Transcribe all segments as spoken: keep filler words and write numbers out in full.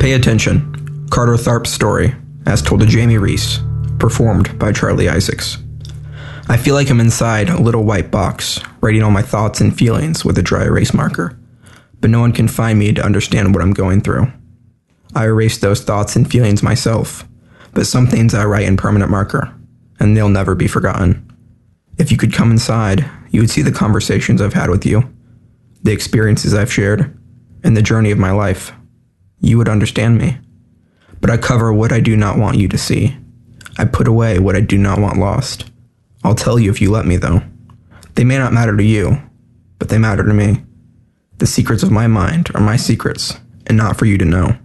Pay attention. Carter Tharp's story, as told to Jamie Reese, performed by Charlie Isaacs. I feel like I'm inside a little white box, writing all my thoughts and feelings with a dry erase marker, but no one can find me to understand what I'm going through. I erase those thoughts and feelings myself, but some things I write in permanent marker, and they'll never be forgotten. If you could come inside, you would see the conversations I've had with you, the experiences I've shared, and the journey of my life. You would understand me. But I cover what I do not want you to see. I put away what I do not want lost. I'll tell you if you let me, though. They may not matter to you, but they matter to me. The secrets of my mind are my secrets, and not for you to know.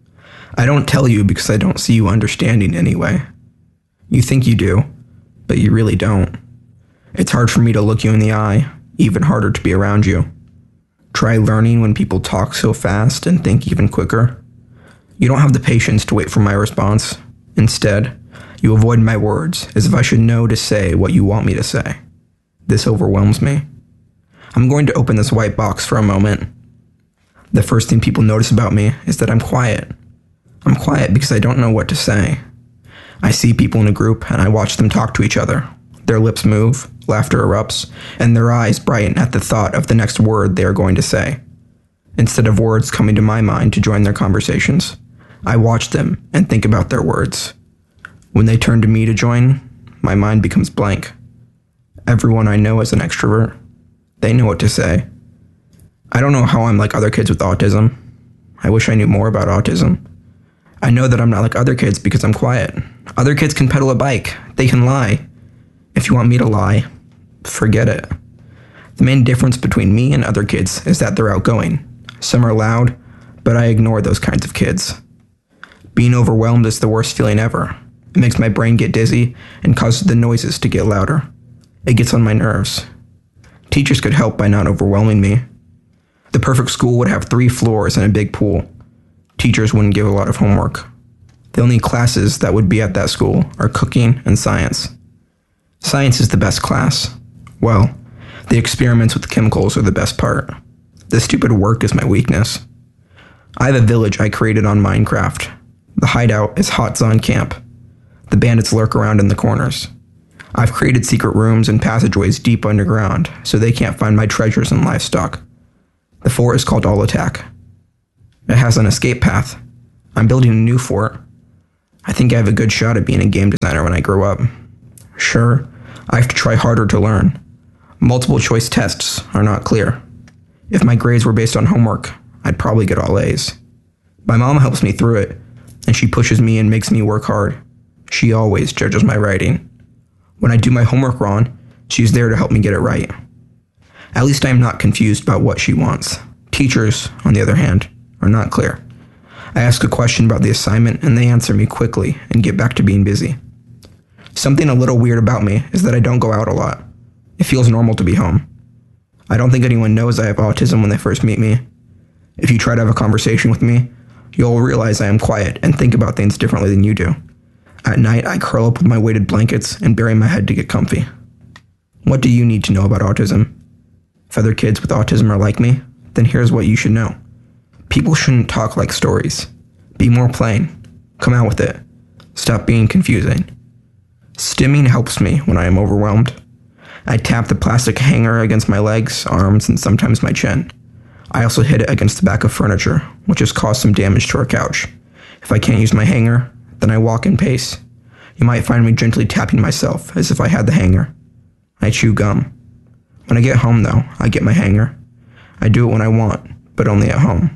I don't tell you because I don't see you understanding anyway. You think you do, but you really don't. It's hard for me to look you in the eye, even harder to be around you. Try learning when people talk so fast and think even quicker. You don't have the patience to wait for my response. Instead, you avoid my words as if I should know to say what you want me to say. This overwhelms me. I'm going to open this white box for a moment. The first thing people notice about me is that I'm quiet. I'm quiet because I don't know what to say. I see people in a group and I watch them talk to each other. Their lips move, laughter erupts, and their eyes brighten at the thought of the next word they are going to say. Instead of words coming to my mind to join their conversations, I watch them and think about their words. When they turn to me to join, my mind becomes blank. Everyone I know is an extrovert. They know what to say. I don't know how I'm like other kids with autism. I wish I knew more about autism. I know that I'm not like other kids because I'm quiet. Other kids can pedal a bike. They can lie. If you want me to lie, forget it. The main difference between me and other kids is that they're outgoing. Some are loud, but I ignore those kinds of kids. Being overwhelmed is the worst feeling ever. It makes my brain get dizzy and causes the noises to get louder. It gets on my nerves. Teachers could help by not overwhelming me. The perfect school would have three floors and a big pool. Teachers wouldn't give a lot of homework. The only classes that would be at that school are cooking and science. Science is the best class. Well, the experiments with chemicals are the best part. The stupid work is my weakness. I have a village I created on Minecraft. The hideout is Hot Zone Camp. The bandits lurk around in the corners. I've created secret rooms and passageways deep underground so they can't find my treasures and livestock. The fort is called All Attack. It has an escape path. I'm building a new fort. I think I have a good shot at being a game designer when I grow up. Sure, I have to try harder to learn. Multiple choice tests are not clear. If my grades were based on homework, I'd probably get all A's. My mom helps me through it, and she pushes me and makes me work hard. She always judges my writing. When I do my homework wrong, she's there to help me get it right. At least I am not confused about what she wants. Teachers, on the other hand, are not clear. I ask a question about the assignment and they answer me quickly and get back to being busy. Something a little weird about me is that I don't go out a lot. It feels normal to be home. I don't think anyone knows I have autism when they first meet me. If you try to have a conversation with me, you'll realize I am quiet and think about things differently than you do. At night, I curl up with my weighted blankets and bury my head to get comfy. What do you need to know about autism? If other kids with autism are like me, then here's what you should know. People shouldn't talk like stories. Be more plain. Come out with it. Stop being confusing. Stimming helps me when I am overwhelmed. I tap the plastic hanger against my legs, arms, and sometimes my chin. I also hit it against the back of furniture, which has caused some damage to our couch. If I can't use my hanger, then I walk and pace. You might find me gently tapping myself as if I had the hanger. I chew gum. When I get home, though, I get my hanger. I do it when I want, but only at home.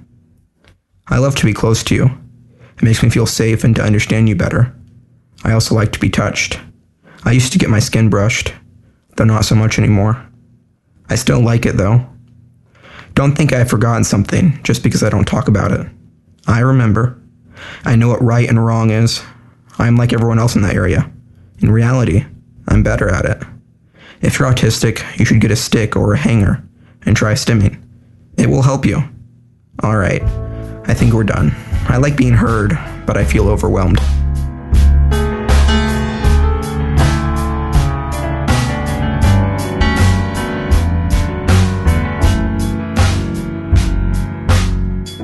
I love to be close to you. It makes me feel safe and to understand you better. I also like to be touched. I used to get my skin brushed, though not so much anymore. I still like it, though. Don't think I've forgotten something just because I don't talk about it. I remember. I know what right and wrong is. I am like everyone else in that area. In reality, I'm better at it. If you're autistic, you should get a stick or a hanger and try stimming. It will help you. All right, I think we're done. I like being heard, but I feel overwhelmed.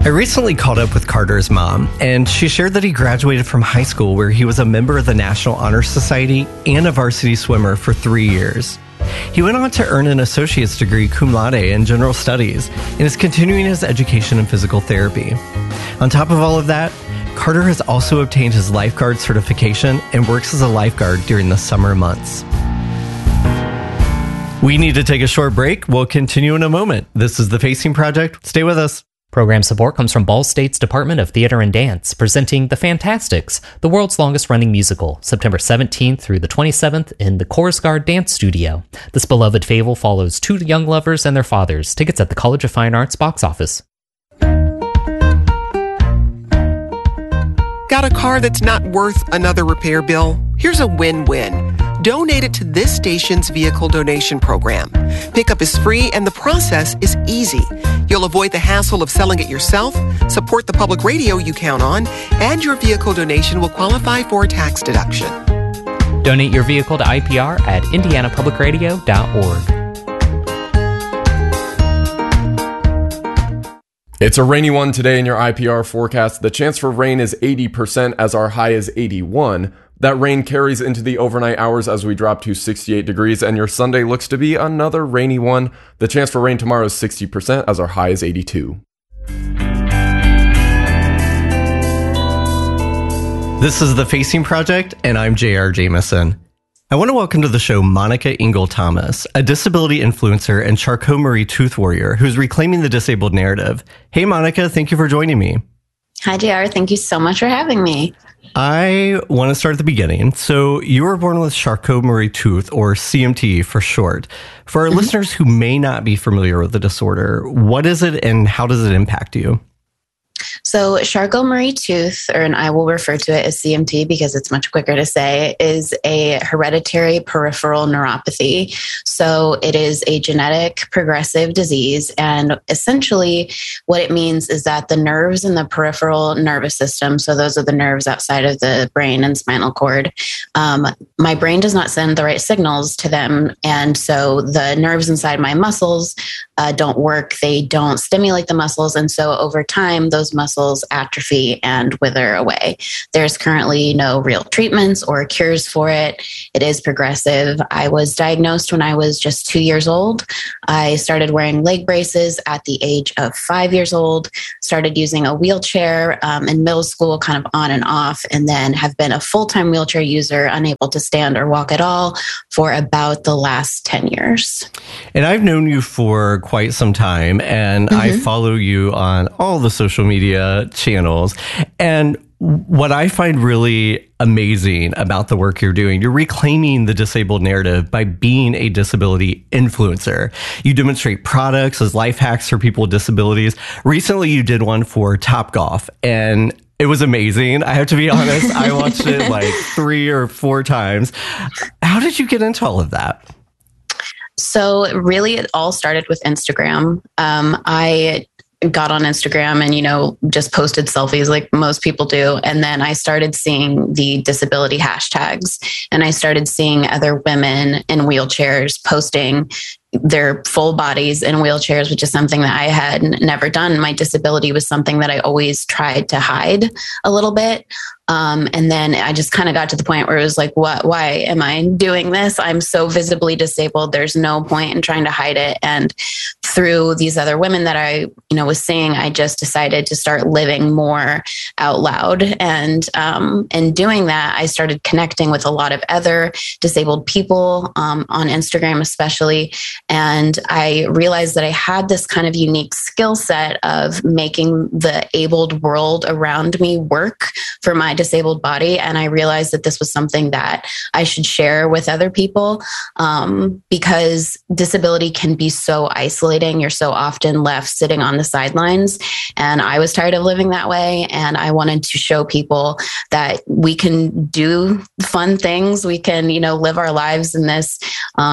I recently caught up with Carter's mom, and she shared that he graduated from high school where he was a member of the National Honor Society and a varsity swimmer for three years. He went on to earn an associate's degree cum laude in general studies and is continuing his education in physical therapy. On top of all of that, Carter has also obtained his lifeguard certification and works as a lifeguard during the summer months. We need to take a short break. We'll continue in a moment. This is The Facing Project. Stay with us. Program support comes from Ball State's Department of Theater and Dance, presenting The Fantastics, the world's longest-running musical, September seventeenth through the twenty-seventh in the Korsgaard Dance Studio. This beloved fable follows two young lovers and their fathers. Tickets at the College of Fine Arts box office. Got a car that's not worth another repair bill? Here's a win-win. Donate it to this station's vehicle donation program. Pickup is free and the process is easy. You'll avoid the hassle of selling it yourself, support the public radio you count on, and your vehicle donation will qualify for a tax deduction. Donate your vehicle to I P R at indiana public radio dot org. It's a rainy one today in your I P R forecast. The chance for rain is eighty percent as our high is eighty-one. That rain carries into the overnight hours as we drop to sixty-eight degrees, and your Sunday looks to be another rainy one. The chance for rain tomorrow is sixty percent as our high is eighty-two. This is The Facing Project, and I'm J R Jameson. I want to welcome to the show Monica Ingle Thomas, a disability influencer and Charcot Marie Tooth Warrior who's reclaiming the disabled narrative. Hey, Monica, thank you for joining me. Hi, J R. Thank you so much for having me. I want to start at the beginning. So you were born with Charcot Marie Tooth, or C M T for short. For our mm-hmm. listeners who may not be familiar with the disorder, what is it and how does it impact you? So Charcot Marie Tooth, or and I will refer to it as C M T because it's much quicker to say, is a hereditary peripheral neuropathy. So it is a genetic progressive disease. And essentially what it means is that the nerves in the peripheral nervous system, so those are the nerves outside of the brain and spinal cord, um, my brain does not send the right signals to them. And so the nerves inside my muscles uh, don't work. They don't stimulate the muscles. And so over time, those muscles atrophy and wither away. There's currently no real treatments or cures for it. It is progressive. I was diagnosed when I was just two years old. I started wearing leg braces at the age of five years old, started using a wheelchair um, in middle school, kind of on and off, and then have been a full-time wheelchair user, unable to stand or walk at all for about the last ten years. And I've known you for quite some time, and mm-hmm. I follow you on all the social media channels. And what I find really amazing about the work you're doing, you're reclaiming the disabled narrative by being a disability influencer. You demonstrate products as life hacks for people with disabilities. Recently, you did one for Topgolf, and it was amazing. I have to be honest, I watched it like three or four times. How did you get into all of that? So really, it all started with Instagram. Um, I got on Instagram and, you know, just posted selfies like most people do. And then I started seeing the disability hashtags, and I started seeing other women in wheelchairs posting their full bodies in wheelchairs, which is something that I had n- never done. My disability was something that I always tried to hide a little bit. Um, and then I just kind of got to the point where it was like, what, why am I doing this? I'm so visibly disabled. There's no point in trying to hide it. And through these other women that I, you know, was seeing, I just decided to start living more out loud. And, um, and doing that, I started connecting with a lot of other disabled people, um, on Instagram, especially. And I realized that I had this kind of unique skill set of making the abled world around me work for my disabled body. And I realized that this was something that I should share with other people, um, because disability can be so isolating. You're so often left sitting on the sidelines. And I was tired of living that way. And I wanted to show people that we can do fun things. We can, you know, live our lives in this, um,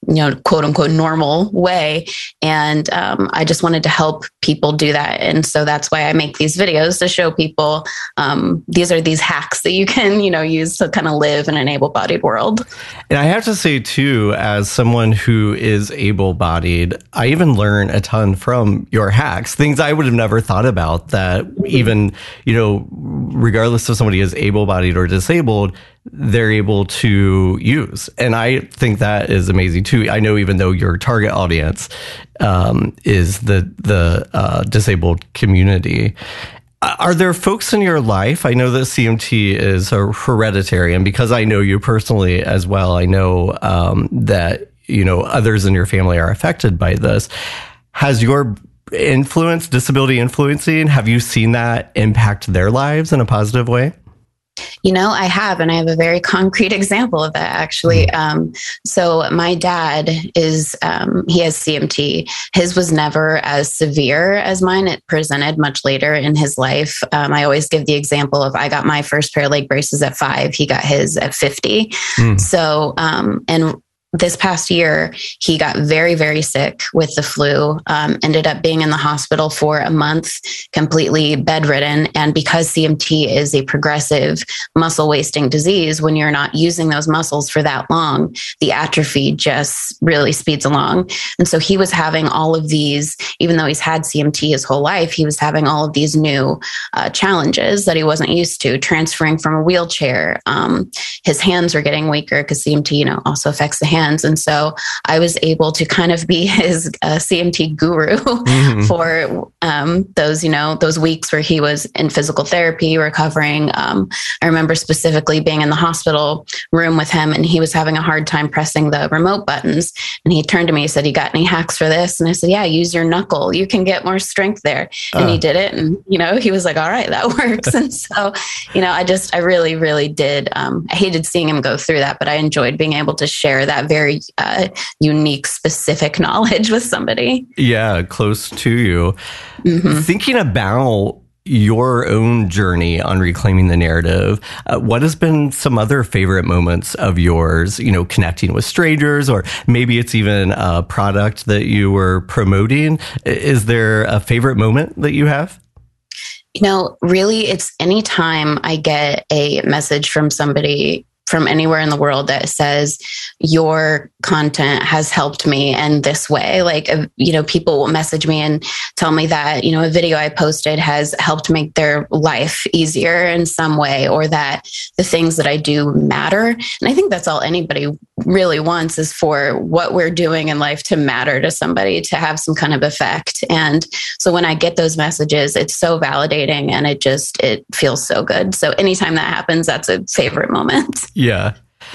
you know, quote unquote normal way. And um, I just wanted to help people do that. And so that's why I make these videos to show people um, these are these hacks that you can, you know, use to kind of live in an able-bodied world. And I have to say, too, as someone who is able-bodied, I even learn a ton from your hacks, things I would have never thought about that even, you know, regardless of somebody is able-bodied or disabled, they're able to use. And I think that is amazing too. I know even though your target audience um, is the, the uh, disabled community, are there folks in your life? I know that C M T is a hereditary, and because I know you personally as well, I know um, that, you know, others in your family are affected by this. Has your influence, disability influencing, have you seen that impact their lives in a positive way? You know, I have, and I have a very concrete example of that, actually. Um, so my dad is, um, he has C M T. His was never as severe as mine. It presented much later in his life. Um, I always give the example of I got my first pair of leg braces at five. He got his at fifty. Mm. So, um, and this past year, he got very, very sick with the flu, um, ended up being in the hospital for a month, completely bedridden. And because C M T is a progressive muscle wasting disease, when you're not using those muscles for that long, the atrophy just really speeds along. And so he was having all of these, even though he's had C M T his whole life, he was having all of these new uh, challenges that he wasn't used to, transferring from a wheelchair. Um, his hands were getting weaker because C M T, you know, also affects the hands. And so I was able to kind of be his uh, C M T guru mm-hmm. for um, those, you know, those weeks where he was in physical therapy, recovering. Um, I remember specifically being in the hospital room with him, and he was having a hard time pressing the remote buttons. And he turned to me, he said, "You got any hacks for this?" And I said, "Yeah, use your knuckle. You can get more strength there." Uh. And he did it. And, you know, he was like, "All right, that works." And so, you know, I just, I really, really did. Um, I hated seeing him go through that, but I enjoyed being able to share that very uh, unique, specific knowledge with somebody. Yeah, close to you. Mm-hmm. Thinking about your own journey on reclaiming the narrative, uh, what has been some other favorite moments of yours, you know, connecting with strangers, or maybe it's even a product that you were promoting? Is there a favorite moment that you have? You know, really, it's anytime I get a message from somebody from anywhere in the world that says your content has helped me in this way. Like, you know, people will message me and tell me that, you know, a video I posted has helped make their life easier in some way, or that the things that I do matter. And I think that's all anybody really wants, is for what we're doing in life to matter to somebody, to have some kind of effect. And so when I get those messages, it's so validating, and it just, it feels so good. So anytime that happens, that's a favorite moment. Yeah.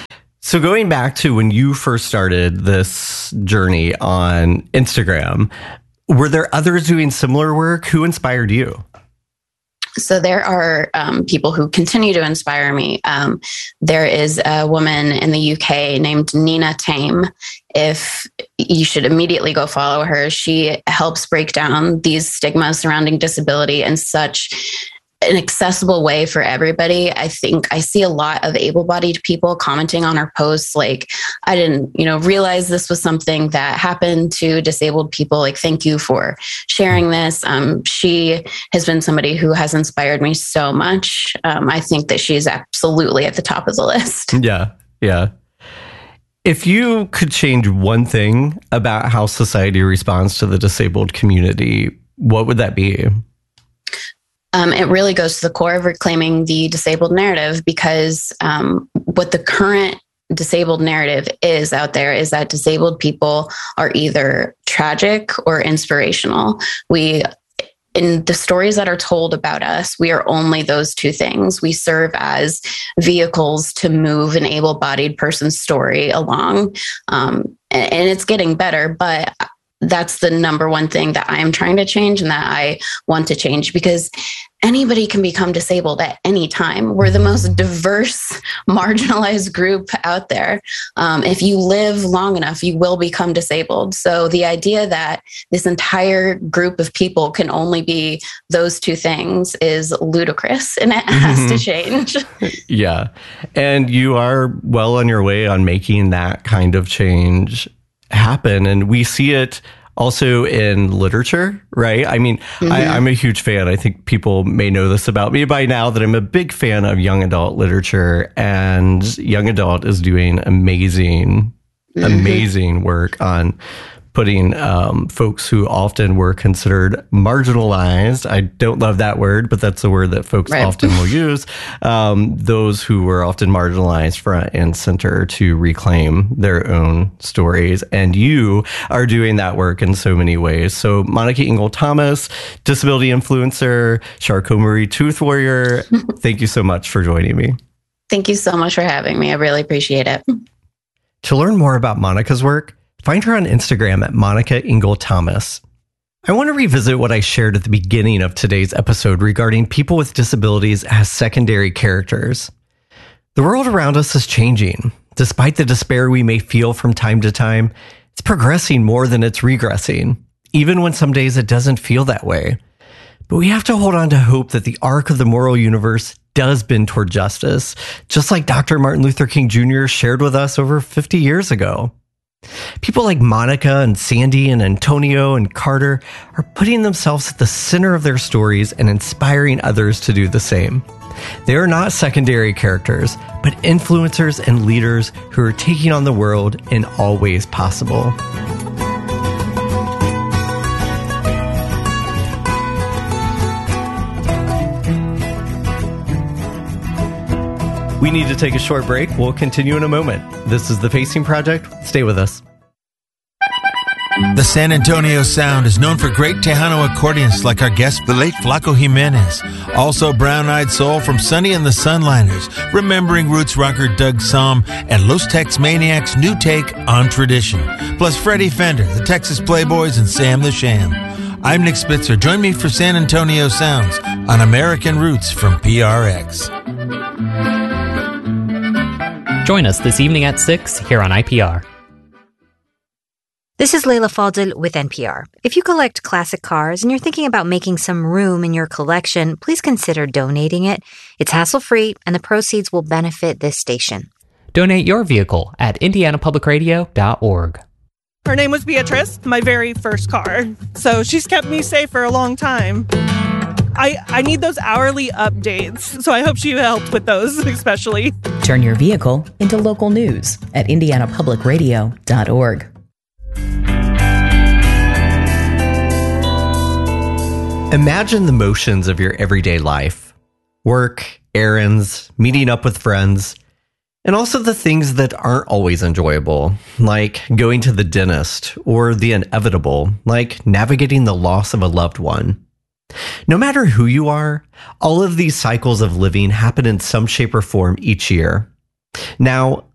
So going back to when you first started this journey on Instagram, were there others doing similar work? Who inspired you? So there are um, people who continue to inspire me. Um, there is a woman in the U K named Nina Tame. If you should immediately go follow her. She helps break down these stigmas surrounding disability in such an accessible way for everybody. I think I see a lot of able-bodied people commenting on our posts like, "I didn't, you know, realize this was something that happened to disabled people. Like, thank you for sharing this." Um, she has been somebody who has inspired me so much. Um, I think that she's absolutely at the top of the list. Yeah, yeah. If you could change one thing about how society responds to the disabled community, what would that be? Um, it really goes to the core of reclaiming the disabled narrative, because um, what the current disabled narrative is out there is that disabled people are either tragic or inspirational. We, in the stories that are told about us, we are only those two things. We serve as vehicles to move an able-bodied person's story along. Um, and, and it's getting better, but that's the number one thing that I'm trying to change and that I want to change, because anybody can become disabled at any time. We're the most diverse, marginalized group out there. Um, if you live long enough, you will become disabled. So the idea that this entire group of people can only be those two things is ludicrous, and it has mm-hmm. to change. Yeah. And you are well on your way on making that kind of change. happen. And we see it also in literature, right? I mean, mm-hmm. I, I'm a huge fan. I think people may know this about me by now that I'm a big fan of young adult literature, and young adult is doing amazing, mm-hmm. amazing work on putting um, folks who often were considered marginalized. I don't love that word, but that's the word that folks right. often will use. Um, those who were often marginalized front and center to reclaim their own stories. And you are doing that work in so many ways. So Monica Ingle Thomas, disability influencer, Charcot-Marie Tooth Warrior, thank you so much for joining me. Thank you so much for having me. I really appreciate it. To learn more about Monica's work, find her on Instagram at Monica Ingle Thomas. I want to revisit what I shared at the beginning of today's episode regarding people with disabilities as secondary characters. The world around us is changing. Despite the despair we may feel from time to time, it's progressing more than it's regressing, even when some days it doesn't feel that way. But we have to hold on to hope that the arc of the moral universe does bend toward justice, just like Doctor Martin Luther King Junior shared with us over fifty years ago. People like Monica and Sandy and Antonio and Carter are putting themselves at the center of their stories and inspiring others to do the same. They are not secondary characters, but influencers and leaders who are taking on the world in all ways possible. We need to take a short break. We'll continue in a moment. This is The Facing Project. Stay with us. The San Antonio Sound is known for great Tejano accordions like our guest, the late Flaco Jimenez. Also Brown-Eyed Soul from Sonny and the Sunliners, remembering roots rocker Doug Somm, and Los Tex Maniacs' new take on tradition. Plus Freddie Fender, the Texas Playboys, and Sam the Sham. I'm Nick Spitzer. Join me for San Antonio Sounds on American Roots from P R X. Join us this evening at six here on I P R. This is Leila Fadel with N P R. If you collect classic cars and you're thinking about making some room in your collection, please consider donating it. It's hassle-free, and the proceeds will benefit this station. Donate your vehicle at indiana public radio dot org. Her name was Beatrice, my very first car. So she's kept me safe for a long time. I, I need those hourly updates, so I hope she helped with those, especially. Turn your vehicle into local news at indiana public radio dot org. Imagine the motions of your everyday life. Work, errands, meeting up with friends, and also the things that aren't always enjoyable, like going to the dentist, or the inevitable, like navigating the loss of a loved one. No matter who you are, all of these cycles of living happen in some shape or form each year. Now,